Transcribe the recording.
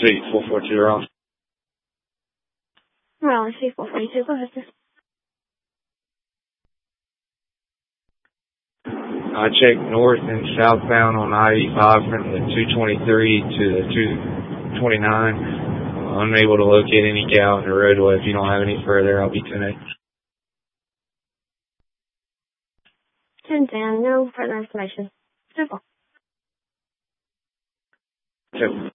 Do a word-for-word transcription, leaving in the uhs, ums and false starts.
Sweet, four four two Raleigh. Raleigh, C four forty-two, go ahead, sir. I checked north and southbound on I eighty-five from the two twenty-three to the two twenty-nine. I'm unable to locate any cow in the roadway. If you don't have any further, I'll be ten eight. ten ten, no further information. Simple. Simple.